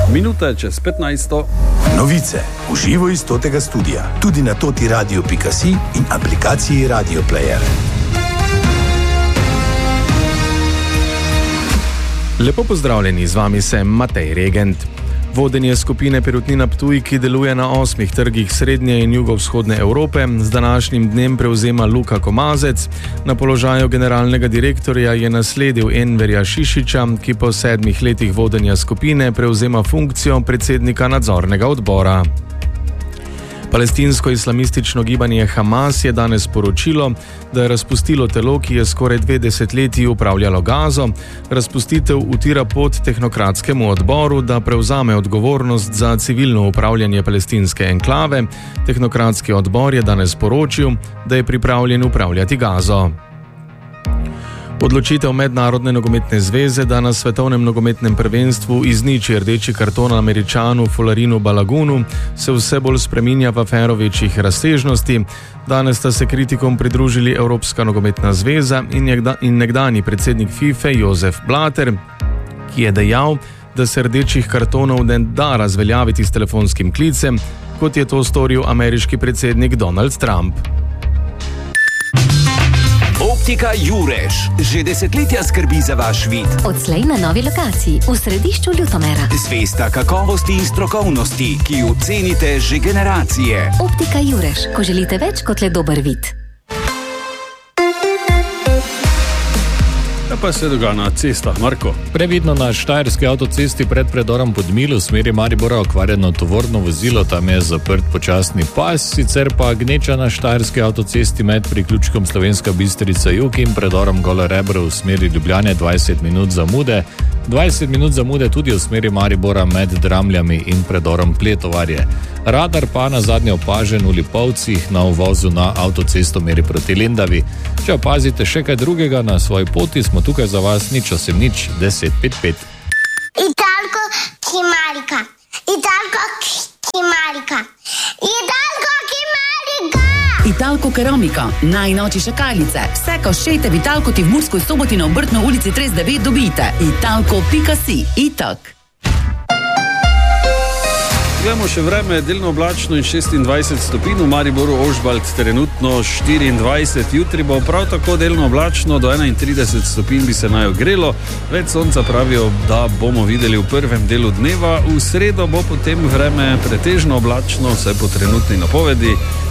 Minuta čez 15. Novice v živo iz totega studia, tudi na totiradio.si in aplikaciji Radio Player. Lepo pozdravljeni, z vami sem Matej Regent. Vodenje skupine Perutnina Ptuj, ki deluje na 8 trgih srednje in jugovzhodne Evrope, z današnjim dnem prevzema Luka Komazec. Na položaju generalnega direktorja je nasledil Enverja Šišića, ki po 7 letih vodenja skupine prevzema funkcijo predsednika nadzornega odbora. Palestinsko-islamistično gibanje Hamas je danes sporočilo, da je razpustilo telo, ki je skoraj 2 desetletji upravljalo Gazo. Razpustitev utira pot tehnokratskemu odboru, da prevzame odgovornost za civilno upravljanje palestinske enklave. Tehnokratski odbor je danes sporočil, da je pripravljen upravljati Gazo. Odločitev Mednarodne nogometne zveze, da na svetovnem nogometnem prvenstvu izniči rdeči karton Američanu Fularinu Balagunu, se vse bolj spreminja v afero večjih razsežnosti. Danes sta se kritikom pridružili Evropska nogometna zveza in nekdanji predsednik FIFA Josef Blatter, ki je dejal, da se rdečih kartonov ne da razveljaviti s telefonskim klicem, kot je to storil ameriški predsednik Donald Trump. Optika Jurež že desetletja skrbi za vaš vid. Odslej na novi lokaciji v središču Ljutomera. Zvesta kakovosti in strokovnosti, ki jo cenite že generacije. Optika Jurež, ko želite več kot le dober vid. Kaj pa se dogaja na cestah, Marko? Previdno na štajerski avtocesti pred predorom Podmilj v smeri Maribora okvarjeno tovorno vozilo, tam je zaprt počasni pas, sicer pa gneča na štajerski avtocesti med priključkom Slovenska Bistrica jug in predorom Gole Rebro v smeri Ljubljane 20 minut zamude. 20 minut zamude tudi v smeri Maribora med Dramljami in predorom Pletovarje. Radar pa na zadnje opažen v Lipovcih na uvozu na avtocesto meri proti Lendavi. Če opazite še kaj drugega na svoji poti, smo tukaj za vas 080 1055. Italko Kimarika. Italko Kimarika. Italko Kimarika. Italko Keramika, najnovejše šakalice. Vse koščete v Italko ti v Murskoj Soboti na Obrtno ulici 39 dobite. Italko.si. Itak. Gledamo še vreme, delno oblačno in 26 stopinj, v Mariboru Ožbalt trenutno 24, jutri bo prav tako delno oblačno, do 31 stopinj bi se naj ogrelo, več sonca pravijo, da bomo videli v prvem delu dneva, v sredo bo potem vreme pretežno oblačno, vse po trenutni napovedi,